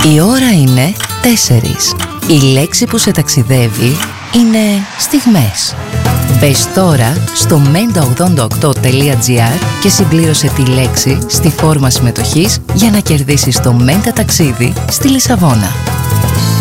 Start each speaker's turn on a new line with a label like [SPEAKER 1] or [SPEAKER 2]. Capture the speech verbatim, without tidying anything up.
[SPEAKER 1] Η ώρα είναι τέσσερις. Η λέξη που σε ταξιδεύει είναι στιγμές. Μπες τώρα στο μέντα ογδόντα οκτώ τελεία τζι άρ και συμπλήρωσε τη λέξη στη φόρμα συμμετοχής για να κερδίσεις το Μέντα ταξίδι στη Λισαβόνα.